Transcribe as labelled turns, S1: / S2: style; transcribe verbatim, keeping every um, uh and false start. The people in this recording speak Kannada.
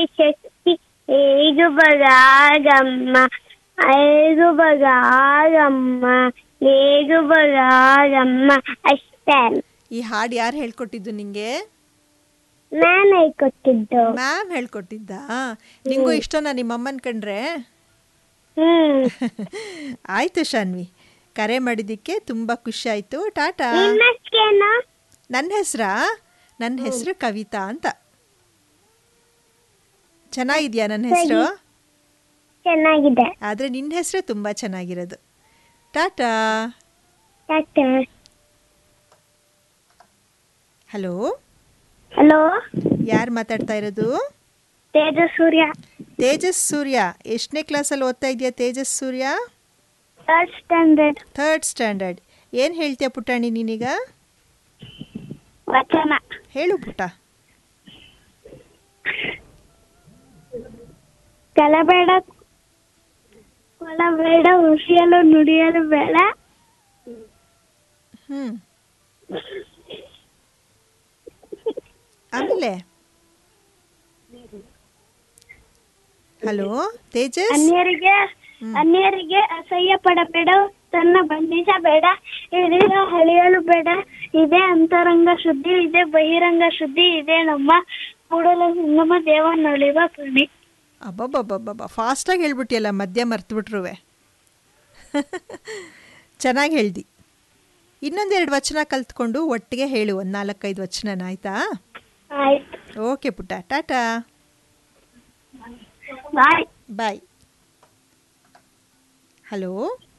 S1: ಶಕ್ತಿ ಹೇಗು ಬರಾಗಮ್ಮ ಹೇಗು ಬರಾಗಮ್ಮ ಹೇಗು ಬರಾಗಮ್ಮ ಅಷ್ಟೇ.
S2: ಈ ಹಾಡು ಯಾರು ಹೇಳ್ಕೊಟ್ಟಿದ್ದು ನಿಂಗೆ?
S1: ಮ್ಯಾಮ್ ಹೇಳ್ಕೊಟ್ಟಿದ್ದು.
S2: ಮ್ಯಾಮ್ ಹೇಳ್ಕೊಟ್ಟಿದ್ದ? ನಿಂಗೂ ಇಷ್ಟನಾ ನಿಮ್ಮಮ್ಮನ ಕಂಡ್ರೆ?
S1: ಹ್ಮ್.
S2: ಆಯ್ತು ಶಾನ್ವಿ, ಕರೆ ಮಾಡಿದ್ದಕ್ಕೆ ತುಂಬ ಖುಷಿ ಆಯಿತು. ಟಾಟಾ. ನನ್ನ ಹೆಸರಾ? ನನ್ನ ಹೆಸರು ಕವಿತಾ ಅಂತ. ಚೆನ್ನಾಗಿದ್ಯಾ ನನ್ನ ಹೆಸರು?
S1: ಚೆನ್ನಾಗಿದೆ.
S2: ಆದರೆ ನಿನ್ನ ಹೆಸರು ತುಂಬ ಚೆನ್ನಾಗಿರೋದು. ಟಾಟಾ.
S1: ಟಾಟಾ.
S2: ಹಲೋ.
S1: ಹಲೋ.
S2: ಯಾರು ಮಾತಾಡ್ತಾ ಇರೋದು?
S1: ತೇಜಸ್ ಸೂರ್ಯ.
S2: ತೇಜಸ್ ಸೂರ್ಯ. ಎಷ್ಟನೇ ಕ್ಲಾಸಲ್ಲಿ ಓದ್ತಾ ಇದೆಯಾ ತೇಜಸ್ ಸೂರ್ಯ?
S1: Third standard.
S2: Third standard. ಏನು ಹೇಳ್ತೀಯ ಪುಟಾಣಿ ನೀನೀಗ?
S1: ವಚನ
S2: ಹೇಳು ಪುಟ.
S1: ಕಲಬೇಡ ಕೊಲಬೇಡ ಉಸಿಯಲು ನುಡಿಯಲು ಬೇಡ.
S2: ಹ್ಮ್ ಆಮೇಲೆ ಹಲೋ ತೇಜಸ್.
S1: ಅನ್ಯರಿಗೆ ಅನ್ಯರಿಗೆ ಅಸಹ್ಯ ಪಡಬೇಡ, ತನ್ನ ಬಂಧಿಸಬೇಡ, ಹಿಡಿದ ಹಳಿಯಲು ಬೇಡ. ಇದೇ ಅಂತರಂಗ ಶುದ್ಧಿ, ಇದೇ ಬಹಿರಂಗ ಶುದ್ಧಿ, ಇದೇ ನಮ್ಮ ಕೂಡಲ ಸಂಗಮ ದೇವನೊಳಿವ ಕಣಿ.
S2: ಅಬ್ಬಬ್ಬಬ್ಬಬ್ಬ, ಫಾಸ್ಟಾಗಿ ಹೇಳ್ಬಿಟ್ಟಿಯಲ್ಲ, ಮಧ್ಯ ಮರ್ತುಬಿಟ್ರುವೆ. ಚೆನ್ನಾಗಿ ಹೇಳ್ದಿ. ಇನ್ನೊಂದೆರಡು ವಚನ ಕಲ್ತ್ಕೊಂಡು ಒಟ್ಟಿಗೆ ಹೇಳು, ಒಂದು ನಾಲ್ಕೈದು ವಚನ ಆಯ್ತಾ?
S1: ಆಯ್ತು.
S2: ಓಕೆ ಪುಟ್ಟ, ಟಾಟಾ.
S1: ಬಾಯ್.
S2: ಬಾಯ್. ಹಲೋ.